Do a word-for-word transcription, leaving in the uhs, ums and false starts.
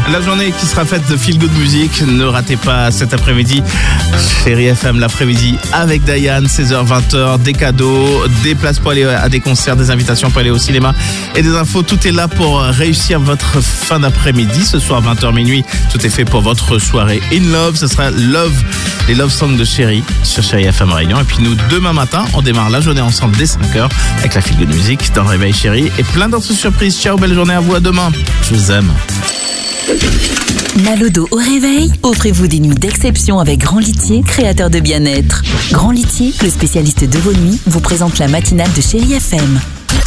La journée qui sera faite de Feel Good Music. Ne ratez pas cet après-midi Chérie F M, l'après-midi avec Diane, seize heures vingt heures, des cadeaux, des places pour aller à des concerts, des invitations pour aller au cinéma et des infos. Tout est là pour réussir votre fin d'après-midi. Ce soir vingt heures minuit, tout est fait pour votre soirée In Love. Ce sera Love, les Love Songs de Chérie sur Chérie F M Réunion. Et puis nous, demain matin, on démarre la journée ensemble dès cinq heures avec la Feel Good Music dans le Réveil Chérie et plein d'autres surprises. Ciao, belle journée à vous, à demain. Je vous aime. Nalodo au réveil, offrez-vous des nuits d'exception avec Grand Litier, créateur de bien-être. Grand Litier, le spécialiste de vos nuits, vous présente la matinale de Chérie F M.